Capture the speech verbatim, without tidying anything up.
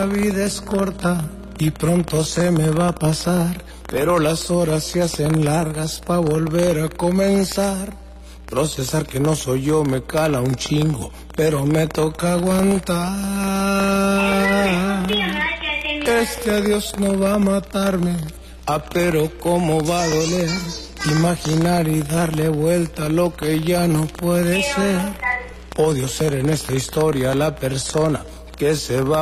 La vida es corta y pronto se me va a pasar, pero las horas se hacen largas pa' volver a comenzar. Procesar que no soy yo me cala un chingo, pero me toca aguantar. Este adiós no va a matarme, ah, pero cómo va a doler. Imaginar y darle vuelta a lo que ya no puede ser. Odio ser en esta historia la persona que se va